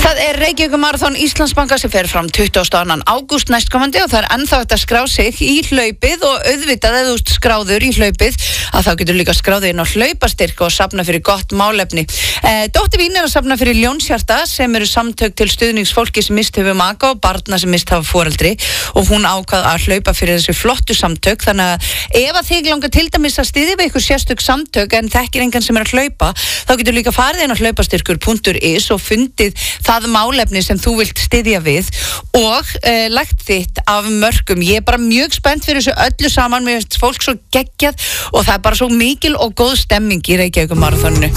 Það Reykjavík Marathon Íslandsbanka sem fer fram 22. ágúst næstkomandi og það ennþá hægt að skrá sig í hlaupið og auðvitað ef þú ert skráður í hlaupið að þá getur líka skráðið inn á hlaupastyrk og safna fyrir gott málefni. Dóttir mín að safna fyrir Ljónshjarta sem eru samtök til stuðnings fólki sem mist hefur maka og barna sem mist hafa foreldri og hún ákvað að hlaupa fyrir þessi flottu samtök þannig að ef að þig langar til dæmis að styðja við ykkur sérstök samtök en þekkir engan sem að hlaupa þá getur líka farið inn á hlaupastyrkur.is og fundið það málefni sem þú vilt styðja við og lagt þitt af mörkum. Ég bara mjög spennt fyrir þessu öllu saman, mér finnst fólk svo geggjað og það bara svo mikil og góð stemming í Reykjavík Marathoninu.